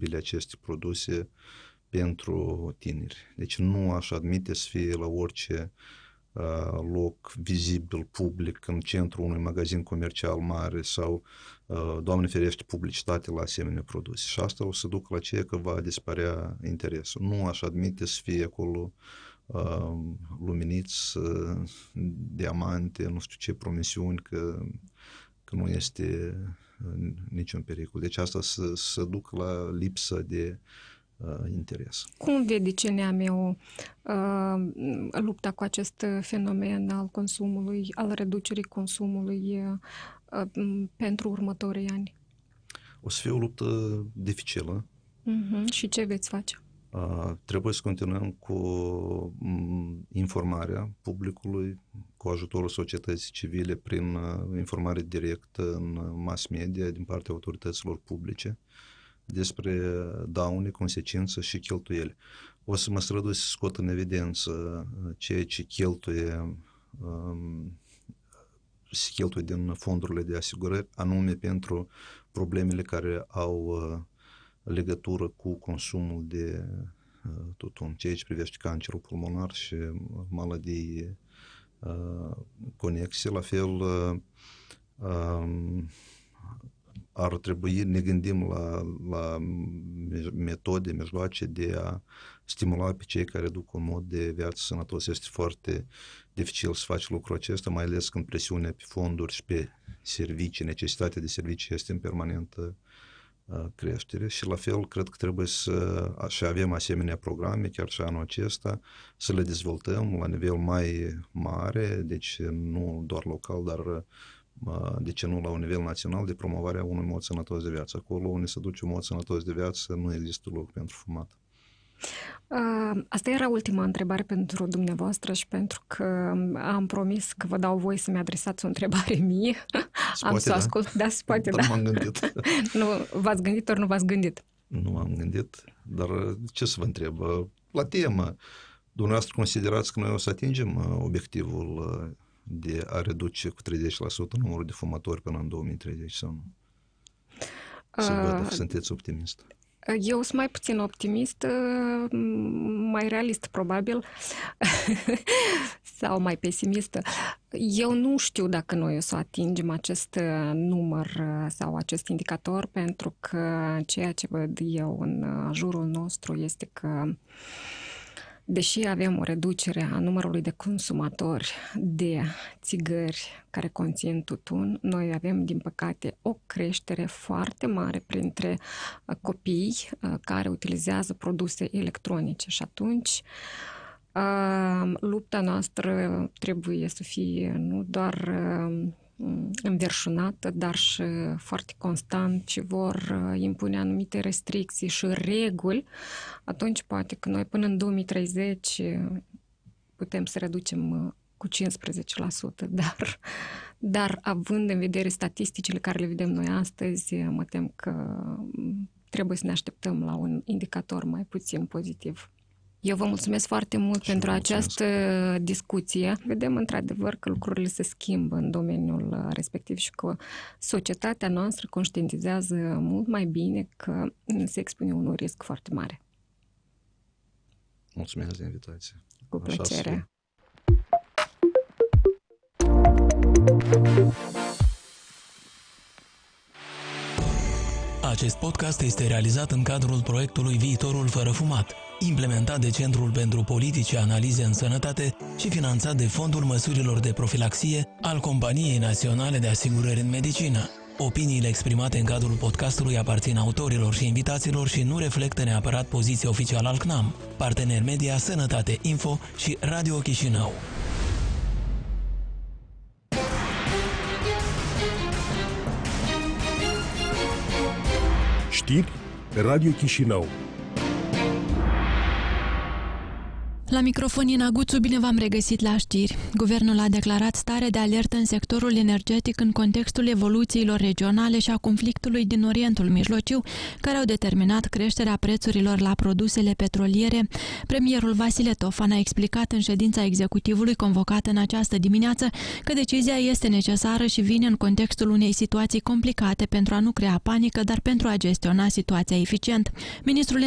accesibile aceste produse pentru tineri. Deci nu aș admite să fie la orice loc vizibil, public, în centrul unui magazin comercial mare sau, Doamne ferește, publicitate la asemenea produse. Și asta o să ducă la ceea că va dispărea interesul. Nu aș admite să fie acolo luminiți, diamante, nu știu ce promisiuni, că nu este niciun pericol. Deci asta să ducă la lipsă de interes. Cum vede CNAM-ul lupta cu acest fenomen al consumului, al reducerii consumului pentru următorii ani? O să fie o luptă dificilă. Și ce veți face? Trebuie să continuăm cu informarea publicului, cu ajutorul societății civile, prin informare directă în mass media din partea autorităților publice despre daune, consecințe și cheltuieli. O să mă strădui să scot în evidență ceea ce se cheltuie din fondurile de asigurări, anume pentru problemele care au legătură cu consumul de tutun, ceea ce privește cancerul pulmonar și maladii conexe. La fel, ar trebui, ne gândim la metode, mijloace de a stimula pe cei care duc un mod de viață sănătos. Este foarte dificil să faci lucrul acesta, mai ales când presiunea pe fonduri și pe servicii, necesitatea de servicii este în permanentă creștere și la fel cred că trebuie să avem asemenea programe, chiar și anul acesta, să le dezvoltăm la nivel mai mare, deci nu doar local, dar de ce nu la un nivel național, de promovarea unui mod sănătos de viață. Acolo unde se duce un mod sănătos de viață, nu există loc pentru fumat. Asta era ultima întrebare pentru dumneavoastră și pentru că am promis că vă dau voie să-mi adresați o întrebare mie. Am să ascult. Da, se poate, dar m-am gândit. Nu, v-ați gândit ori nu v-ați gândit? Nu m-am gândit, dar ce să vă întreb? La temă, dumneavoastră considerați că noi o să atingem obiectivul de a reduce cu 30% numărul de fumători până în 2030 sau nu? Să văd, sunteți optimist. Eu sunt mai puțin optimist, mai realist probabil, sau mai pesimistă. Eu nu știu dacă noi o să atingem acest număr sau acest indicator, pentru că ceea ce văd eu în jurul nostru este că deși avem o reducere a numărului de consumatori de țigări care conțin tutun, noi avem, din păcate, o creștere foarte mare printre copii care utilizează produse electronice. Și atunci, lupta noastră trebuie să fie nu doar înverșunată, dar și foarte constant și vor impune anumite restricții și reguli, atunci poate că noi până în 2030 putem să reducem cu 15%, dar având în vedere statisticile care le vedem noi astăzi, mă tem că trebuie să ne așteptăm la un indicator mai puțin pozitiv. Eu vă mulțumesc foarte mult pentru această discuție. Vedem într-adevăr că lucrurile se schimbă în domeniul respectiv și că societatea noastră conștientizează mult mai bine că se expune un risc foarte mare. Mulțumesc de invitație. Cu plăcere. Acest podcast este realizat în cadrul proiectului Viitorul fără fumat, implementat de Centrul pentru Politici și Analize în Sănătate și finanțat de Fondul Măsurilor de Profilaxie al Companiei Naționale de Asigurări în Medicină. Opiniile exprimate în cadrul podcastului aparțin autorilor și invitaților și nu reflectă neapărat poziția oficială al CNAM, partener media Sănătate Info și Radio Chișinău. Știri, Radio Chișinău. La microfon Ina Guțu, bine v-am regăsit la știri. Guvernul a declarat stare de alertă în sectorul energetic în contextul evoluțiilor regionale și a conflictului din Orientul Mijlociu, care au determinat creșterea prețurilor la produsele petroliere. Premierul Vasile Tofan a explicat în ședința executivului convocată în această dimineață că decizia este necesară și vine în contextul unei situații complicate pentru a nu crea panică, dar pentru a gestiona situația eficient. Ministrul